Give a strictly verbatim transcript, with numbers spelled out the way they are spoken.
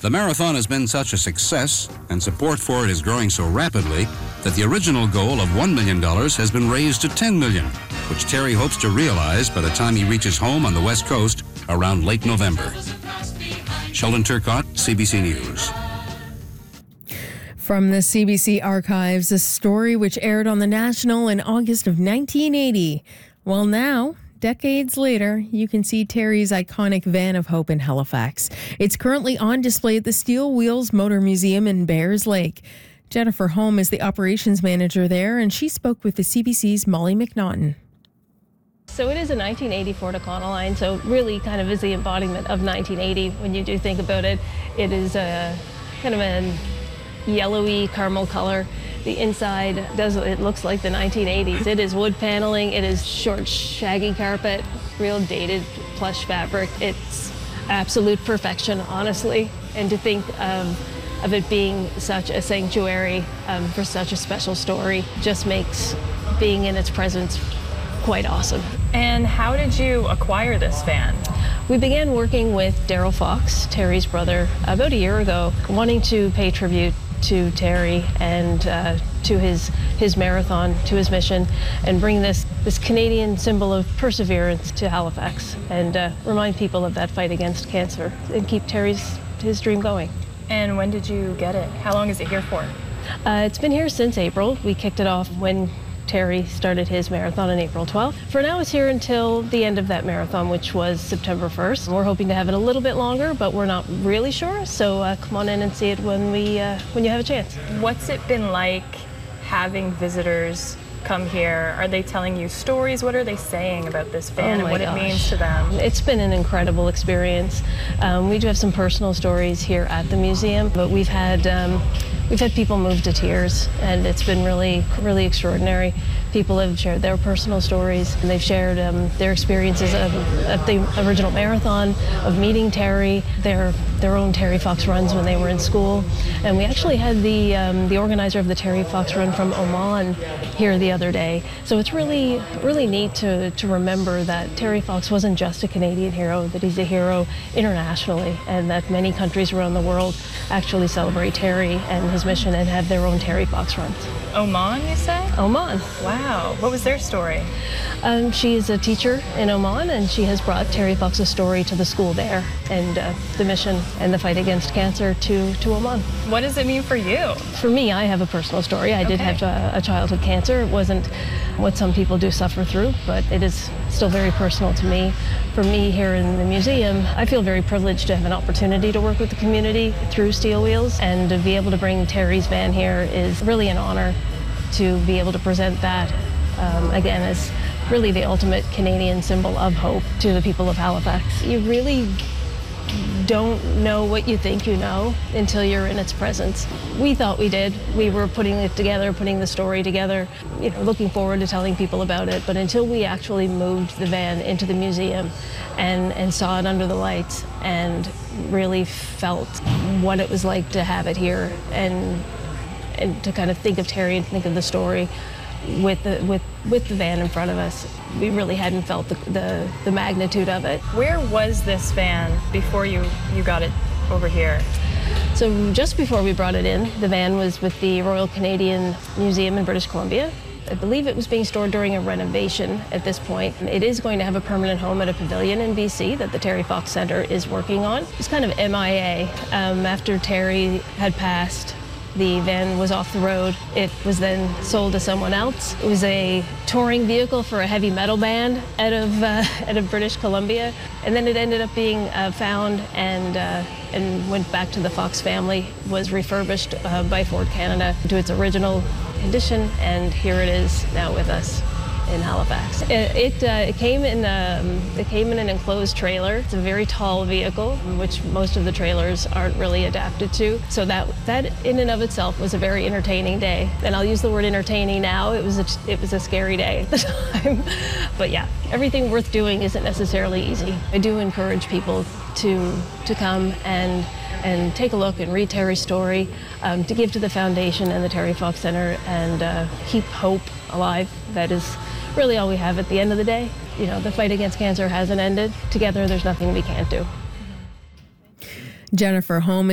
The marathon has been such a success, and support for it is growing so rapidly, that the original goal of one million dollars has been raised to ten million dollars, which Terry hopes to realize by the time he reaches home on the West Coast around late November. Sheldon Turcotte, C B C News. From the C B C archives, a story which aired on the National in August of nineteen eighty. Well, now, decades later, you can see Terry's iconic Van of Hope in Halifax. It's currently on display at the Steel Wheels Motor Museum in Bears Lake. Jennifer Holm is the operations manager there, and she spoke with the C B C's Molly McNaughton. So it is a nineteen eighty Ford Econoline, so really kind of is the embodiment of nineteen eighty when you do think about it. It is a kind of a yellowy caramel color. The inside does it looks like the nineteen eighties. It is wood paneling, it is short shaggy carpet, real dated plush fabric. It's absolute perfection, honestly. And to think of of it being such a sanctuary um, for such a special story just makes being in its presence quite awesome. And how did you acquire this van? We began working with Daryl Fox, Terry's brother, about a year ago, wanting to pay tribute to Terry and uh, to his his marathon, to his mission, and bring this this Canadian symbol of perseverance to Halifax, and uh, remind people of that fight against cancer and keep Terry's his dream going. And when did you get it? How long is it here for? Uh, it's been here since April. We kicked it off when Terry started his marathon on April twelfth. For now, it's here until the end of that marathon, which was September first. We're hoping to have it a little bit longer, but we're not really sure. So uh, come on in and see it when we uh, when you have a chance. What's it been like having visitors come here? Are they telling you stories? What are they saying about this van oh and what gosh. it means to them? It's been an incredible experience. Um, we do have some personal stories here at the museum, but we've had um, we've had people move to tears, and it's been really, really extraordinary. People have shared their personal stories, and they've shared um, their experiences of, of the original marathon, of meeting Terry, their their own Terry Fox runs when they were in school. And we actually had the um, the organizer of the Terry Fox run from Oman here the other day. So it's really, really neat to, to remember that Terry Fox wasn't just a Canadian hero, that he's a hero internationally, and that many countries around the world actually celebrate Terry and his mission and have their own Terry Fox runs. Oman, you say? Oman. Wow. What was their story? Um, she is a teacher in Oman, and she has brought Terry Fox's story to the school there, and uh, the mission and the fight against cancer to, to Oman. What does it mean for you? For me, I have a personal story. I did Okay. have a, a childhood cancer. It wasn't what some people do suffer through, but it is still very personal to me. For me here in the museum, I feel very privileged to have an opportunity to work with the community through Steel Wheels, and to be able to bring Terry's van here is really an honor to be able to present that, um, again, as really the ultimate Canadian symbol of hope to the people of Halifax. You really don't know what you think you know until you're in its presence. We thought we did. We were putting it together, putting the story together, you know, looking forward to telling people about it. But until we actually moved the van into the museum and, and saw it under the lights and really felt what it was like to have it here, and and to kind of think of Terry and think of the story with the with with the van in front of us, we really hadn't felt the the, the magnitude of it. Where was this van before you, you got it over here? So just before we brought it in, the van was with the Royal Canadian Museum in British Columbia. I believe it was being stored during a renovation at this point. It is going to have a permanent home at a pavilion in B C that the Terry Fox Centre is working on. It's kind of M I A. Um, after Terry had passed, the van was off the road. It was then sold to someone else. It was a touring vehicle for a heavy metal band out of uh, out of British Columbia, and then it ended up being uh, found and uh, and went back to the Fox family. Was refurbished uh, by Ford Canada to its original condition, and here it is now with us in Halifax. It it, uh, it came in um, it came in an enclosed trailer. It's a very tall vehicle, which most of the trailers aren't really adapted to. So that that in and of itself was a very entertaining day. And I'll use the word entertaining now. It was a, it was a scary day at the time. But yeah, everything worth doing isn't necessarily easy. I do encourage people to to come and and take a look and read Terry's story, um, to give to the foundation and the Terry Fox Centre, and uh, keep hope alive. That is really all we have at the end of the day. You know, the fight against cancer hasn't ended. Together, there's nothing we can't do. Jennifer Holm